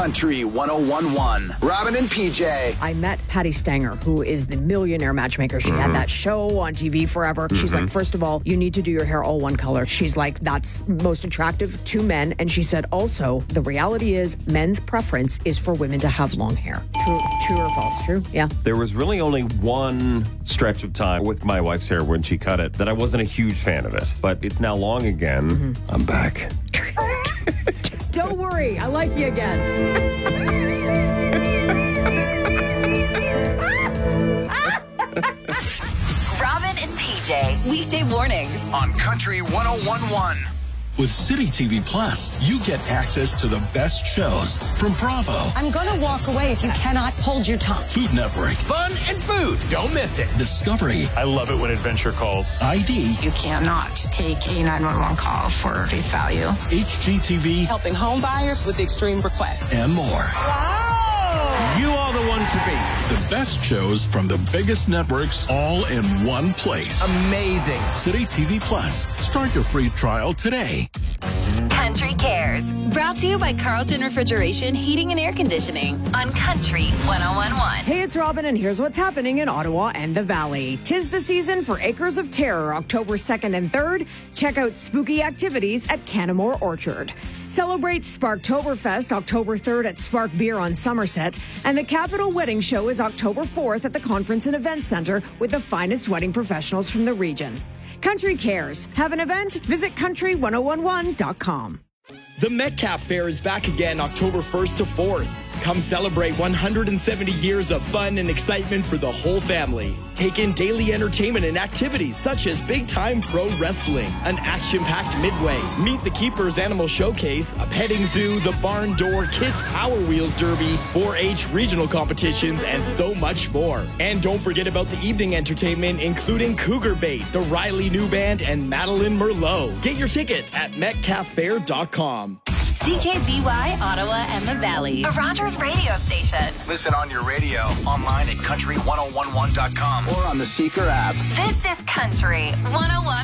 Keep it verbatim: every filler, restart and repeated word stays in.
Country one oh one point one. Robin and P J. I met Patty Stanger, who is the millionaire matchmaker. She mm-hmm. had that show on T V forever. Mm-hmm. She's like, first of all, you need to do your hair all one color. She's like, that's most attractive to men. And she said, also, the reality is men's preference is for women to have long hair. True, true or false? True? Yeah. There was really only one stretch of time with my wife's hair when she cut it that I wasn't a huge fan of it. But it's now long again. Mm-hmm. I'm back. Don't worry. I like you again. Robin and P J, weekday mornings on Country one oh one point one. With City T V Plus, you get access to the best shows from Bravo. I'm going to walk away if you cannot hold your tongue. Food Network. Fun and food. Don't miss it. Discovery. I love it when Adventure calls. I D. You cannot take a nine one one call for face value. H G T V. Helping home buyers with extreme requests. And more. Wow. You are the one to be. The best shows from the biggest networks all in one place. Amazing. City T V Plus. Start your free trial today. Country Cares, brought to you by Carlton Refrigeration, Heating and Air Conditioning on Country one oh one point one. Hey, it's Robin, and here's what's happening in Ottawa and the Valley. 'Tis the season for Acres of Terror, October second and third. Check out spooky activities at Canamore Orchard. Celebrate Sparktoberfest October third at Spark Beer on Somerset. And the Capital Wedding Show is October fourth at the Conference and Event Center with the finest wedding professionals from the region. Country Cares. Have an event? Visit country one oh one one dot com. The Metcalf Fair is back again October first to fourth. Come celebrate one hundred seventy years of fun and excitement for the whole family. Take in daily entertainment and activities such as Big Time Pro Wrestling, an action-packed midway, Meet the Keepers Animal Showcase, a petting zoo, the Barn Door Kids Power Wheels Derby, four H regional competitions, and so much more. And don't forget about the evening entertainment, including Cougar Bait, the Riley New Band, and Madeline Merlot. Get your tickets at metcalf fair dot com. C K B Y, Ottawa and the Valley. A Rogers radio station. Listen on your radio, online at country one oh one one dot com, or on the Seeker app. This is Country one oh one